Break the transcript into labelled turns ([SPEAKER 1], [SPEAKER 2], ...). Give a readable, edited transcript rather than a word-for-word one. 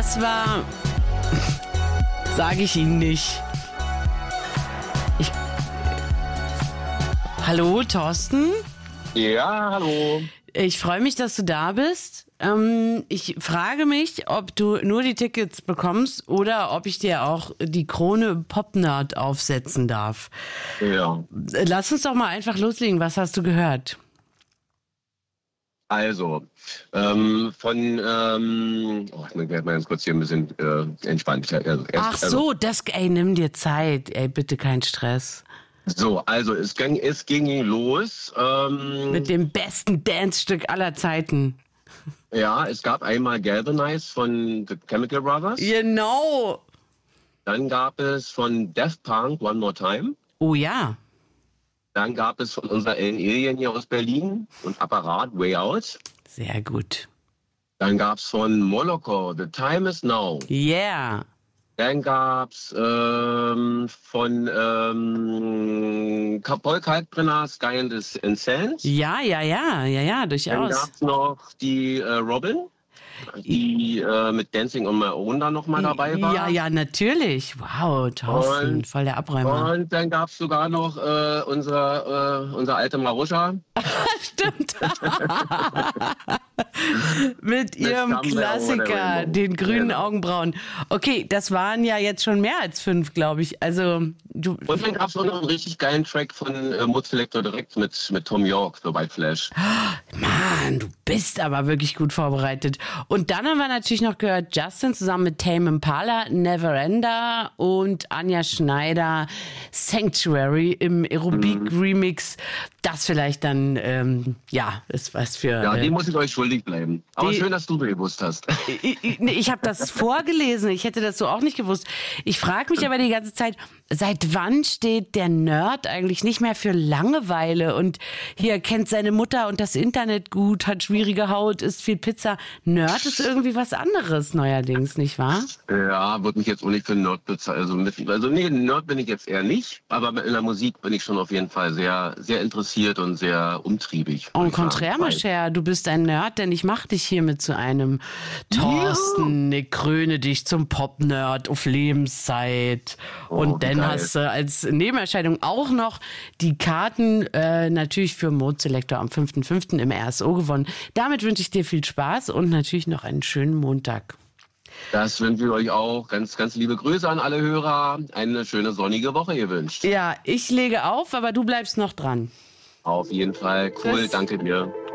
[SPEAKER 1] das war... Sage ich Ihnen nicht. Hallo, Thorsten?
[SPEAKER 2] Ja, hallo.
[SPEAKER 1] Ich freue mich, dass du da bist. Ich frage mich, ob du nur die Tickets bekommst oder ob ich dir auch die Krone Popnerd aufsetzen darf.
[SPEAKER 2] Ja.
[SPEAKER 1] Lass uns doch mal einfach loslegen. Was hast du gehört?
[SPEAKER 2] Also, ich werde mal ganz kurz hier ein bisschen entspannt.
[SPEAKER 1] Nimm dir Zeit. Ey, bitte kein Stress.
[SPEAKER 2] So, also es ging los.
[SPEAKER 1] Mit dem besten Dance-Stück aller Zeiten.
[SPEAKER 2] Ja, es gab einmal Galvanize von The Chemical Brothers.
[SPEAKER 1] Genau.
[SPEAKER 2] Dann gab es von Daft Punk One More Time.
[SPEAKER 1] Oh ja.
[SPEAKER 2] Dann gab es von unserer Alien hier aus Berlin und Apparat Way Out.
[SPEAKER 1] Sehr gut.
[SPEAKER 2] Dann gab es von Moloko The Time Is Now.
[SPEAKER 1] Yeah.
[SPEAKER 2] Dann gab's von Paul Kalkbrenner Sky and Sand.
[SPEAKER 1] Ja, durchaus.
[SPEAKER 2] Dann gab's noch die Robin, die mit Dancing on My Own da nochmal dabei war.
[SPEAKER 1] Ja, natürlich. Wow, Thorsten, voll der Abräumer.
[SPEAKER 2] Und dann gab's sogar noch unser alte Maruscha.
[SPEAKER 1] Stimmt. Mit ihrem Klassiker, den grünen Augenbrauen. Okay, das waren ja jetzt schon mehr als 5, glaube ich. Also
[SPEAKER 2] Und dann gab es auch noch einen richtig geilen Track von Mood Selector direkt mit Tom York, The White Flash.
[SPEAKER 1] Mann, du bist aber wirklich gut vorbereitet. Und dann haben wir natürlich noch gehört, Justin zusammen mit Tame Impala, Neverender und Anja Schneider, Sanctuary im Aerobic-Remix. Das vielleicht dann, ist was für...
[SPEAKER 2] Ja, die muss ich euch schuldig bleiben. Aber schön, dass du gewusst hast.
[SPEAKER 1] Ich habe das vorgelesen. Ich hätte das so auch nicht gewusst. Ich frage mich aber die ganze Zeit, seit wann steht der Nerd eigentlich nicht mehr für Langeweile und hier kennt seine Mutter und das Internet gut, hat schwierige Haut, isst viel Pizza. Nerd ist irgendwie was anderes neuerdings, nicht wahr?
[SPEAKER 2] Ja, würde mich jetzt auch nicht für Nerd bezeichnen. Nerd bin ich jetzt eher nicht, aber in der Musik bin ich schon auf jeden Fall sehr, sehr interessiert und sehr umtriebig.
[SPEAKER 1] En contraire, ma chère, du bist ein Nerd, denn ich mache dich hiermit zu einem Thorsten. Ich kröne dich zum Pop-Nerd auf Lebenszeit. Und dann hast du als Nebenerscheinung auch noch die Karten natürlich für Mode Selector am 5.5. im RSO gewonnen. Damit wünsche ich dir viel Spaß und natürlich noch einen schönen Montag.
[SPEAKER 2] Das wünschen wir euch auch. Ganz, ganz liebe Grüße an alle Hörer. Eine schöne sonnige Woche gewünscht.
[SPEAKER 1] Ja, ich lege auf, aber du bleibst noch dran.
[SPEAKER 2] Auf jeden Fall. Cool, Danke dir.